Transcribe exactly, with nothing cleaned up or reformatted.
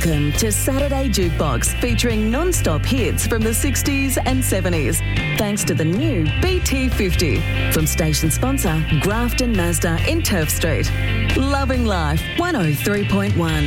Welcome to Saturday Jukebox, featuring non-stop hits from the sixties and seventies. Thanks to the new B T fifty from station sponsor Grafton Mazda in Turf Street. Loving Life, one oh three point one.